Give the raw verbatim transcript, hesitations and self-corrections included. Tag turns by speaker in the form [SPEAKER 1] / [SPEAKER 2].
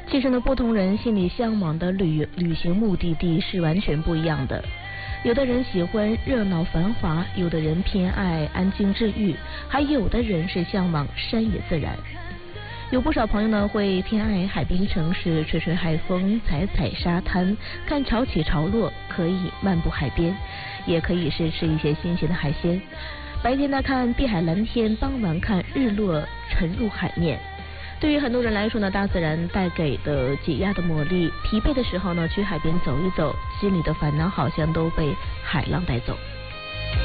[SPEAKER 1] 其实呢，不同人心里向往的旅旅行目的地是完全不一样的。有的人喜欢热闹繁华，有的人偏爱安静治愈，还有的人是向往山野自然。有不少朋友呢会偏爱海滨城市，吹吹海风，踩踩沙滩，看潮起潮落，可以漫步海边，也可以是吃一些新鲜的海鲜。白天呢看碧海蓝天，傍晚看日落沉入海面。对于很多人来说呢，大自然带给的解压的魔力，疲惫的时候呢去海边走一走，心里的烦恼好像都被海浪带走。